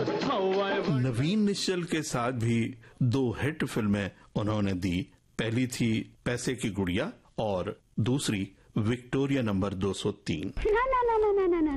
नवीन निश्चल के साथ भी 2 हिट फिल्में उन्होंने दी। पहली थी पैसे की गुड़िया और दूसरी विक्टोरिया नंबर 203।